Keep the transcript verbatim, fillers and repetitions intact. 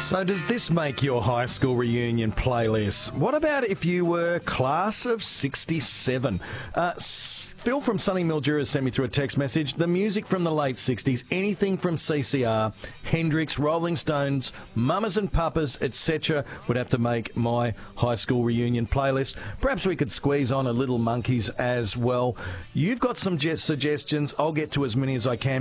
So does this make your high school reunion playlist? What about if you were class of sixty-seven? Uh, Phil from Sunny Mildura sent me through a text message. The music from the late sixties, anything from C C R, Hendrix, Rolling Stones, Mamas and Papas, et cetera would have to make my high school reunion playlist. Perhaps we could squeeze on a Little Monkeys as well. You've got some suggestions. I'll get to as many as I can.